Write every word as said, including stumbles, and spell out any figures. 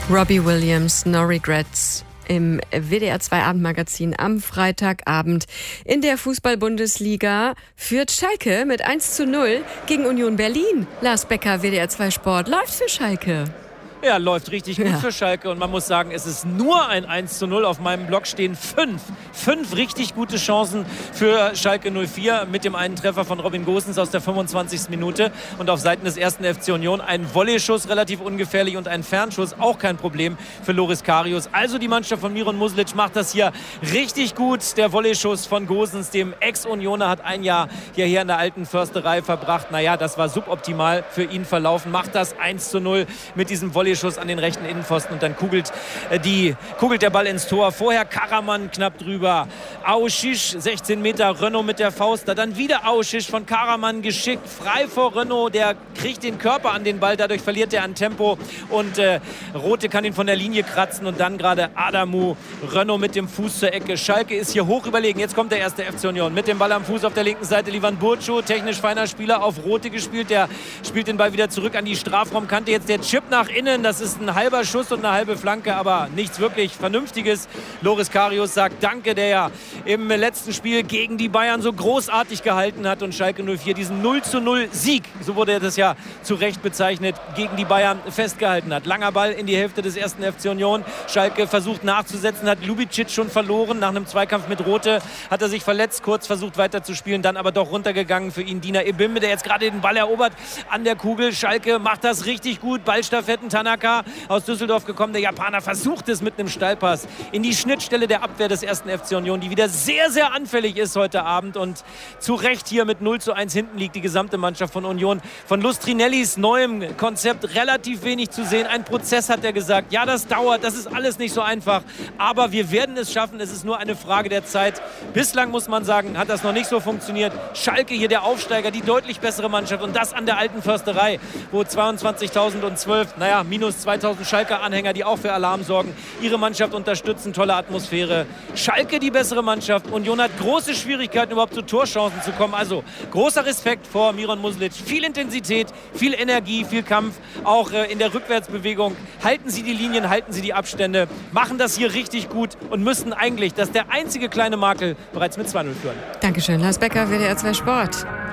Robbie Williams, No Regrets. Im W D R zwei Abendmagazin am Freitagabend. In der Fußball-Bundesliga führt Schalke mit eins zu null gegen Union Berlin. Lars Becker, W D R zwei Sport. Läuft für Schalke. Ja, läuft richtig gut ja. für Schalke und man muss sagen, es ist nur ein eins zu null. Auf meinem Blog stehen fünf, fünf richtig gute Chancen für Schalke null vier mit dem einen Treffer von Robin Gosens aus der fünfundzwanzigsten Minute und auf Seiten des ersten F C Union ein Volleyschuss, relativ ungefährlich, und ein Fernschuss, auch kein Problem für Loris Karius. Also die Mannschaft von Miron Muslic macht das hier richtig gut. Der Volleyschuss von Gosens, dem Ex-Unioner, hat ein Jahr hierher in der alten Försterei verbracht. Naja, das war suboptimal für ihn verlaufen. Macht das eins zu null mit diesem Volleyschuss an den rechten Innenpfosten und dann kugelt, äh, die, kugelt der Ball ins Tor. Vorher Karaman knapp drüber. Aouchiche, sechzehn Meter, Renaud mit der Faust. Da dann wieder Aouchiche von Karaman geschickt. Frei vor Renaud, der kriegt den Körper an den Ball, dadurch verliert er an Tempo und äh, Rote kann ihn von der Linie kratzen und dann gerade Adamu, Renaud mit dem Fuß zur Ecke. Schalke ist hier hoch überlegen. Jetzt kommt der erste F C Union mit dem Ball am Fuß auf der linken Seite. Livan Burcu, technisch feiner Spieler, auf Rote gespielt. Der spielt den Ball wieder zurück an die Strafraumkante. Jetzt der Chip nach innen. Das ist ein halber Schuss und eine halbe Flanke, aber nichts wirklich Vernünftiges. Loris Karius sagt Danke, der ja im letzten Spiel gegen die Bayern so großartig gehalten hat und Schalke null vier diesen null zu null Sieg, so wurde das ja zu Recht bezeichnet, gegen die Bayern festgehalten hat. Langer Ball in die Hälfte des ersten F C Union. Schalke versucht nachzusetzen, hat Lubicic schon verloren. Nach einem Zweikampf mit Rote hat er sich verletzt, kurz versucht weiterzuspielen, dann aber doch runtergegangen für ihn Dina Ebimbe, der jetzt gerade den Ball erobert an der Kugel. Schalke macht das richtig gut. Ballstaffetten, Tanaka aus Düsseldorf gekommen. Der Japaner versucht es mit einem Steilpass in die Schnittstelle der Abwehr des ersten F C Union, die wieder sehr, sehr anfällig ist heute Abend und zu Recht hier mit null zu eins hinten liegt die gesamte Mannschaft von Union. Von Lustrinellis neuem Konzept relativ wenig zu sehen. Ein Prozess, hat er gesagt. Ja, das dauert, das ist alles nicht so einfach, aber wir werden es schaffen. Es ist nur eine Frage der Zeit. Bislang muss man sagen, hat das noch nicht so funktioniert. Schalke hier der Aufsteiger, die deutlich bessere Mannschaft und das an der alten Försterei, wo zweiundzwanzigtausendzwölf, naja, minus zweitausend Schalke-Anhänger, die auch für Alarm sorgen, ihre Mannschaft unterstützen, tolle Atmosphäre. Schalke die bessere Mannschaft. Union hat große Schwierigkeiten, überhaupt zu Torchancen zu kommen. Also großer Respekt vor Miron Muslic. Viel Intensität, viel Energie, viel Kampf, auch äh, in der Rückwärtsbewegung. Halten Sie die Linien, halten Sie die Abstände, machen das hier richtig gut und müssten eigentlich, das ist der einzige kleine Makel, bereits mit zwei null führen. Dankeschön, Lars Becker, W D R zwei Sport.